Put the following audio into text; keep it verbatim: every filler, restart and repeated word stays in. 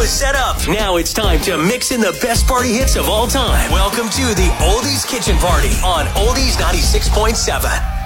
is set up. Now it's time to mix in the best party hits of all time. Welcome to the Oldies Kitchen Party on Oldies ninety-six point seven.